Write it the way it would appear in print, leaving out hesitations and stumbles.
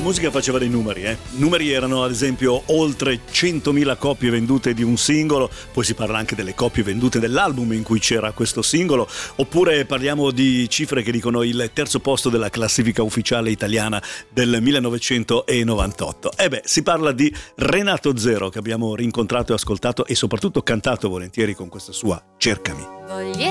musica faceva dei numeri, Numeri erano ad esempio oltre 100.000 copie vendute di un singolo, poi si parla anche delle copie vendute dell'album in cui c'era questo singolo, oppure parliamo di cifre che dicono il terzo posto della classifica ufficiale italiana del 1998. Si parla di Renato Zero, che abbiamo rincontrato e ascoltato e soprattutto cantato volentieri con questa sua Cercami.